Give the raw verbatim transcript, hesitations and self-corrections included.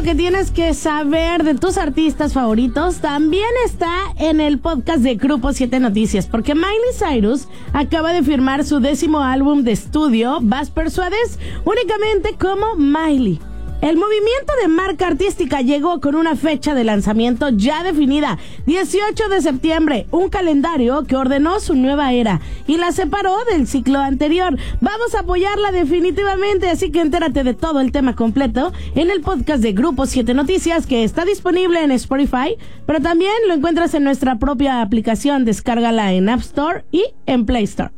que tienes que saber de tus artistas favoritos también está en el podcast de Grupo siete Noticias, porque Miley Cyrus acaba de firmar su décimo álbum de estudio, Vas Persuades, únicamente como Miley. El movimiento de marca artística llegó con una fecha de lanzamiento ya definida, dieciocho de septiembre, un calendario que ordenó su nueva era y la separó del ciclo anterior. Vamos a apoyarla definitivamente, así que entérate de todo el tema completo en el podcast de Grupo siete Noticias, que está disponible en Spotify, pero también lo encuentras en nuestra propia aplicación. Descárgala en App Store y en Play Store.